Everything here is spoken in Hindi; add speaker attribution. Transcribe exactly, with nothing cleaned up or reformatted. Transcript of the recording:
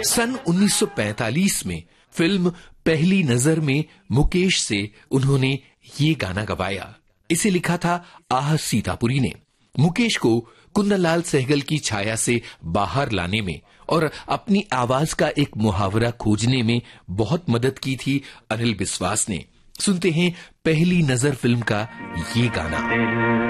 Speaker 1: सन उन्नीस सौ पैंतालीस में फिल्म पहली नजर में मुकेश से उन्होंने ये गाना गवाया। इसे लिखा था आह सीतापुरी ने। मुकेश को कुंदनलाल सहगल की छाया से बाहर लाने में और अपनी आवाज का एक मुहावरा खोजने में बहुत मदद की थी अनिल बिस्वास ने। सुनते हैं पहली नजर फिल्म का ये गाना।